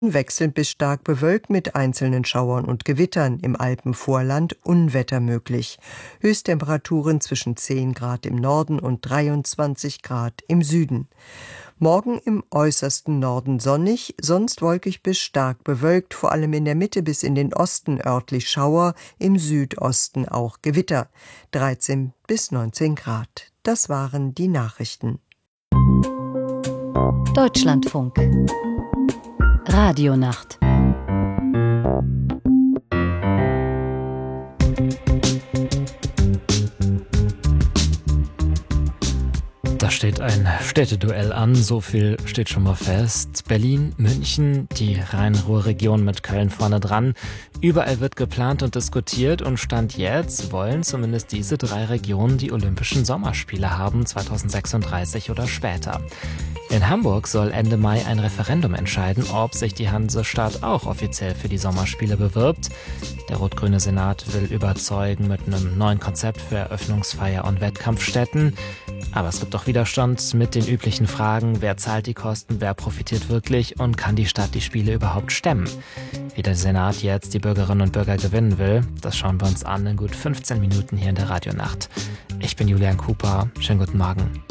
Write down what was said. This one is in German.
Wechselnd bis stark bewölkt mit einzelnen Schauern und Gewittern, im Alpenvorland Unwetter möglich. Höchsttemperaturen zwischen 10 Grad im Norden und 23 Grad im Süden. Morgen im äußersten Norden sonnig, sonst wolkig bis stark bewölkt, vor allem in der Mitte bis in den Osten örtlich Schauer, im Südosten auch Gewitter. 13 bis 19 Grad. Das waren die Nachrichten. Deutschlandfunk Radionacht. Da steht ein Städteduell an, so viel steht schon mal fest. Berlin, München, die Rhein-Ruhr-Region mit Köln vorne dran. Überall wird geplant und diskutiert und Stand jetzt wollen zumindest diese 3 Regionen die Olympischen Sommerspiele haben, 2036 oder später. In Hamburg soll Ende Mai ein Referendum entscheiden, ob sich die Hansestadt auch offiziell für die Sommerspiele bewirbt. Der rot-grüne Senat will überzeugen mit einem neuen Konzept für Eröffnungsfeier und Wettkampfstätten. Aber es gibt auch Widerstand mit den üblichen Fragen, wer zahlt die Kosten, wer profitiert wirklich und kann die Stadt die Spiele überhaupt stemmen? Wie der Senat jetzt die Bürgerinnen und Bürger gewinnen will, das schauen wir uns an in gut 15 Minuten hier in der Radionacht. Ich bin Julian Cooper, schönen guten Morgen.